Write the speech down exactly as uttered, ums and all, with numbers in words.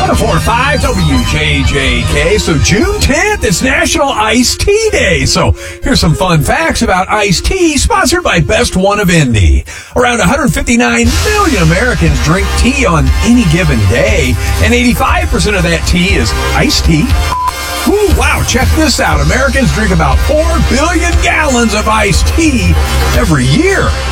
one oh four point five W J J K. So June tenth, it's National Iced Tea Day. So here's some fun facts about iced tea, sponsored by Best One of Indy. Around one hundred fifty-nine million Americans drink tea on any given day, and eighty-five percent of that tea is iced tea. Ooh, wow, check this out. Americans drink about four billion gallons of iced tea every year.